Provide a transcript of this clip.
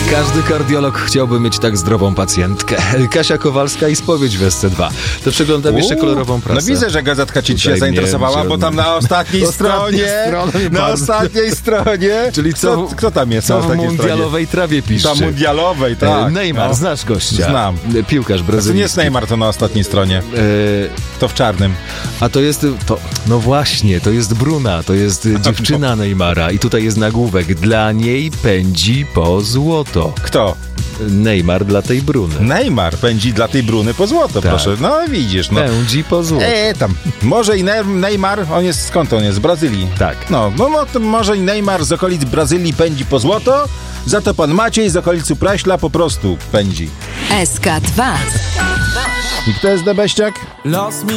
Każdy kardiolog chciałby mieć tak zdrową pacjentkę. Kasia Kowalska i spowiedź w SC2. To przeglądam jeszcze kolorową prasę. No widzę, że gazetka cię dzisiaj zainteresowała, bo tam na ostatniej stronie... Czyli Kto tam jest na co w ostatniej mundialowej trawie piszczy? Na mundialowej, tak. Neymar, znasz gościa. Znam. Piłkarz To brazylijski. nie jest Neymar, to na ostatniej stronie. To w czarnym. A to jest... No właśnie, to jest Bruna, to jest dziewczyna Neymara i tutaj jest nagłówek. Dla niej pędzi po złoto. Kto? Neymar dla tej Bruny. Neymar pędzi dla tej Bruny po złoto, Tak. proszę. No widzisz, no. Pędzi po złoto. Tam. Może i Neymar, skąd on jest? Z Brazylii. Tak. No to może i Neymar z okolic Brazylii pędzi po złoto, za to pan Maciej z okolicy Praśla po prostu pędzi. SK2. I kto jest Debeściak? Los